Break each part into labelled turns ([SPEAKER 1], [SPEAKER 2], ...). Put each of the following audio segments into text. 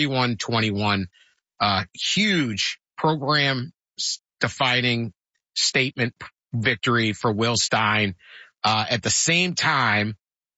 [SPEAKER 1] 31-21. Huge program defining statement victory for Will Stein. At the same time,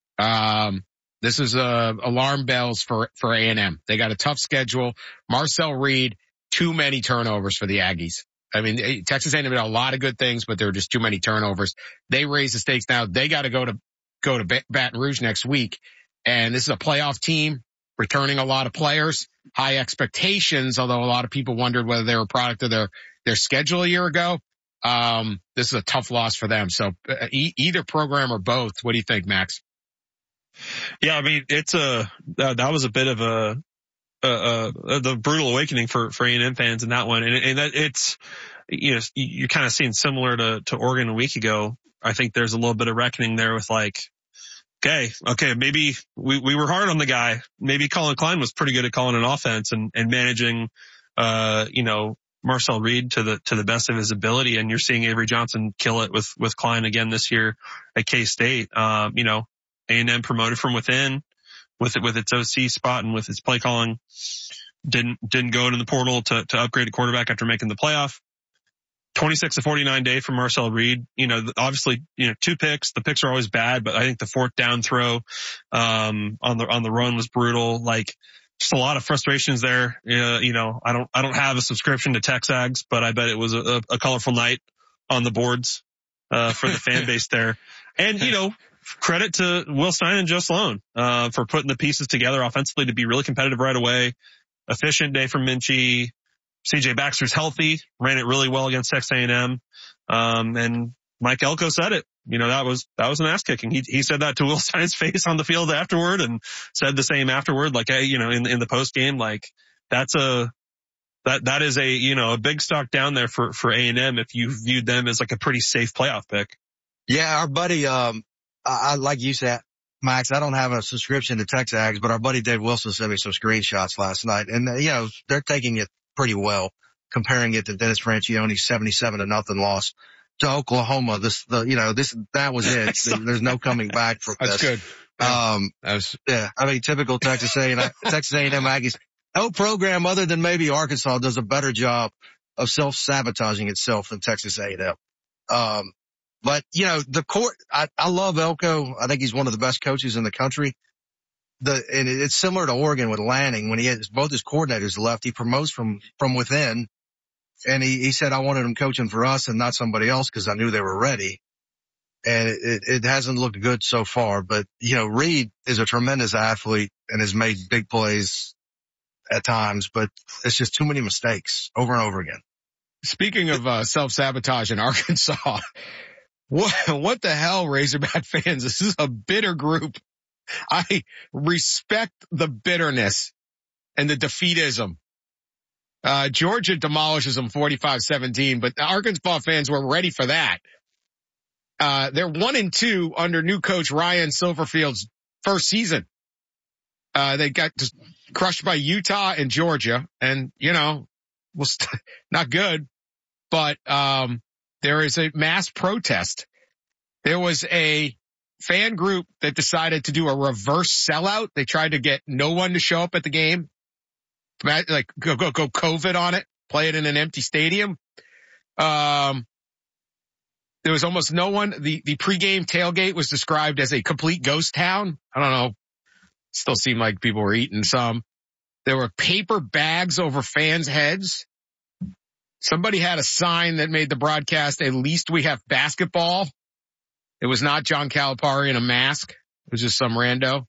[SPEAKER 1] this is alarm bells for A&M. They got a tough schedule. Marcel Reed, too many turnovers for the Aggies. I mean, Texas A&M did a lot of good things, but there were just too many turnovers. They raise the stakes now. They got to go to Baton Rouge next week. And this is a playoff team returning a lot of players, high expectations, although a lot of people wondered whether they were a product of their schedule a year ago. This is a tough loss for them. So either program or both. What do you think, Max?
[SPEAKER 2] Yeah, I mean, that was a bit of the brutal awakening for A&M fans in that one. And it's, you're kind of seeing similar to Oregon a week ago. I think there's a little bit of reckoning there with like, okay, maybe we were hard on the guy. Maybe Colin Klein was pretty good at calling an offense and managing, Marcel Reed to the best of his ability. And you're seeing Avery Johnson kill it with Klein again this year at K-State. A&M promoted from within with its OC spot and with its play calling. Didn't go into the portal to upgrade a quarterback after making the playoff. 26-49 day from Marcel Reed. Obviously, 2 picks. The picks are always bad, but I think the 4th down throw, on the run was brutal. Like, just a lot of frustrations there. I don't have a subscription to Texags, but I bet it was a colorful night on the boards, for the fan base there. And, credit to Will Stein and Joe Sloan, for putting the pieces together offensively to be really competitive right away. Efficient day from Minchie. CJ Baxter's healthy, ran it really well against Texas A&M. And Mike Elko said it. That was an ass kicking. He said that to Will Stein's face on the field afterward and said the same afterward. Like, hey, in the post game, like that is a big stock down there for A&M if you viewed them as like a pretty safe playoff pick.
[SPEAKER 3] Yeah, our buddy, I like you said, Max, I don't have a subscription to Texags, but our buddy Dave Wilson sent me some screenshots last night, and they're taking it pretty well, comparing it to Dennis Francione's 77-0 loss to Oklahoma. That was it. There's no coming back from this.
[SPEAKER 1] That's good.
[SPEAKER 3] Yeah. I mean, typical Texas A&M Aggies. No program other than maybe Arkansas does a better job of self-sabotaging itself than Texas A&M. But the court, I love Elko. I think he's one of the best coaches in the country. And it's similar to Oregon with Lanning. When both his coordinators left, he promotes from within. And he said, I wanted him coaching for us and not somebody else because I knew they were ready. And it hasn't looked good so far. But, Reed is a tremendous athlete and has made big plays at times, but it's just too many mistakes over and over again.
[SPEAKER 1] Speaking of self-sabotage in Arkansas, what the hell, Razorback fans? This is a bitter group. I respect the bitterness and the defeatism. Georgia demolishes them 45-17, but the Arkansas fans were ready for that. They're 1-2 under new coach Ryan Silverfield's first season. They got just crushed by Utah and Georgia, and not good. But there is a mass protest. There was a fan group that decided to do a reverse sellout. They tried to get no one to show up at the game. Like go COVID on it, play it in an empty stadium. There was almost no one. The pregame tailgate was described as a complete ghost town. I don't know. Still seemed like people were eating some. There were paper bags over fans' heads. Somebody had a sign that made the broadcast, at least we have basketball. It was not John Calipari in a mask. It was just some rando.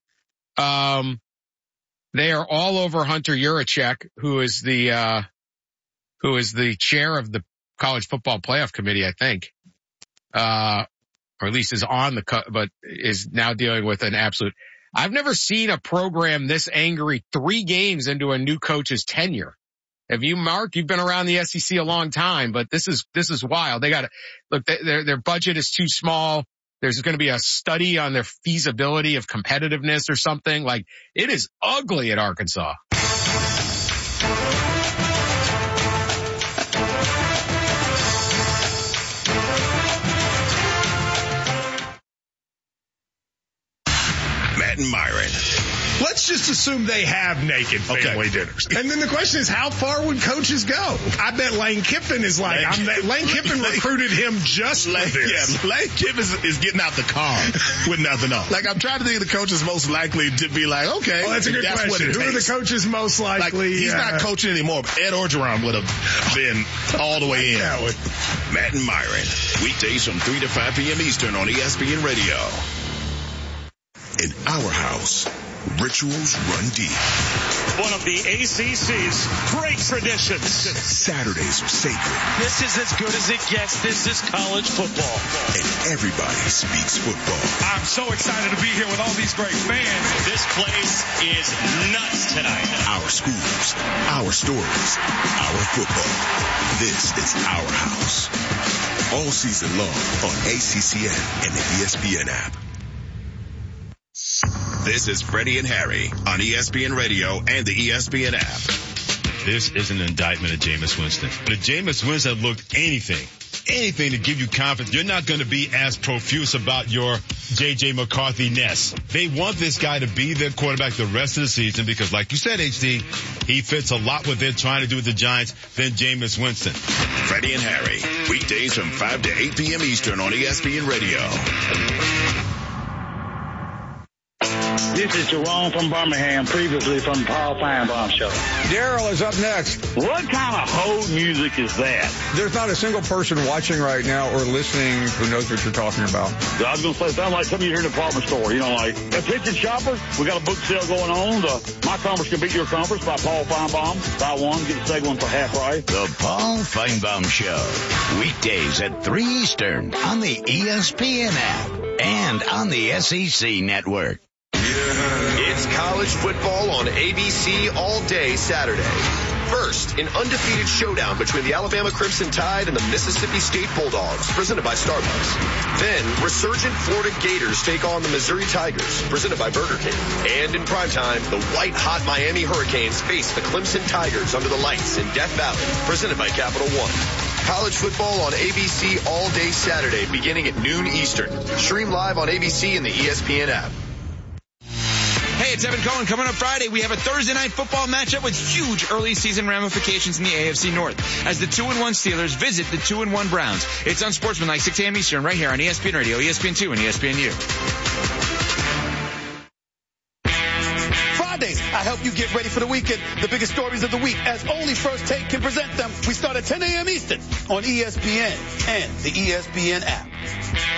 [SPEAKER 1] They are all over Hunter Yurachek, who is the chair of the College Football Playoff Committee, I think. Or at least is on but is now dealing with an absolute. I've never seen a program this angry 3 games into a new coach's tenure. Have you, Mark? You've been around the SEC a long time, but this is wild. They got to look. Their budget is too small. There's going to be a study on their feasibility of competitiveness or something. Like, it is ugly at Arkansas.
[SPEAKER 4] Matt and Myron Let's just assume they have naked family dinners. And then the question is, how far would coaches go? I bet Lane Kiffin is like, Lane Kiffin recruited him just for this.
[SPEAKER 5] Yeah, Lane Kiffin is getting out the car with nothing on. Like, I'm trying to think of the coaches most likely to be like, okay.
[SPEAKER 4] Well, that's a good question. Who are the coaches most likely?
[SPEAKER 5] Like, he's not coaching anymore. Ed Orgeron would have been all the way in.
[SPEAKER 6] Matt and Myron, weekdays from 3 to 5 p.m. Eastern on ESPN Radio. In our house, rituals run deep.
[SPEAKER 7] One of the ACC's great traditions.
[SPEAKER 6] Saturdays are sacred.
[SPEAKER 7] This is as good as it gets. This is college football.
[SPEAKER 6] And everybody speaks football.
[SPEAKER 7] I'm so excited to be here with all these great fans. This place is nuts tonight.
[SPEAKER 6] Our schools, our stories, our football. This is our house. All season long on ACCN and the ESPN app. This is Freddie and Harry on ESPN Radio and the ESPN app.
[SPEAKER 8] This is an indictment of Jameis Winston. If Jameis Winston looked anything to give you confidence, you're not going to be as profuse about your J.J. McCarthy-ness. They want this guy to be their quarterback the rest of the season because, like you said, HD, he fits a lot what they're trying to do with the Giants than Jameis Winston.
[SPEAKER 6] Freddie and Harry, weekdays from 5 to 8 p.m. Eastern on ESPN Radio.
[SPEAKER 9] This is Jerome from Birmingham, previously from the Paul Feinbaum Show.
[SPEAKER 10] Daryl is up next.
[SPEAKER 9] What kind of hold music is that?
[SPEAKER 10] There's not a single person watching right now or listening who knows what you're talking about.
[SPEAKER 9] I was going to say, it sounds like something you hear in a department store. You know, like, attention shoppers, we got a book sale going on. My Conference Can Beat Your Conference by Paul Feinbaum. Buy one, get the second one for half price.
[SPEAKER 11] The Paul Feinbaum Show. Weekdays at 3 Eastern on the ESPN app and on the SEC network.
[SPEAKER 12] It's college football on ABC all day Saturday. First, an undefeated showdown between the Alabama Crimson Tide and the Mississippi State Bulldogs, presented by Starbucks. Then, resurgent Florida Gators take on the Missouri Tigers, presented by Burger King. And in primetime, the white-hot Miami Hurricanes face the Clemson Tigers under the lights in Death Valley, presented by Capital One. College football on ABC all day Saturday, beginning at noon Eastern. Stream live on ABC and the ESPN app.
[SPEAKER 13] Hey, it's Evan Cohen. Coming up Friday, we have a Thursday night football matchup with huge early season ramifications in the AFC North as the 2-1 Steelers visit the 2-1 Browns. It's Unsportsmanlike, 6 a.m. Eastern, right here on ESPN Radio, ESPN2, and ESPNU.
[SPEAKER 14] Fridays, I help you get ready for the weekend. The biggest stories of the week, as only First Take can present them. We start at 10 a.m. Eastern on ESPN and the ESPN app.